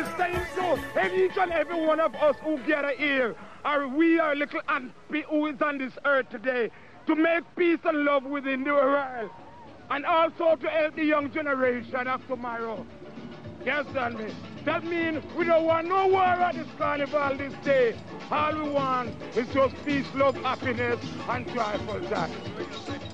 is saying so. Each and every one of us who gather here, we are little ant who is on this earth today, to make peace and love within the world. And also to help the young generation of tomorrow. You understand me? That means we don't want no war at this carnival this day. All we want is just peace, love, happiness, and joyful time.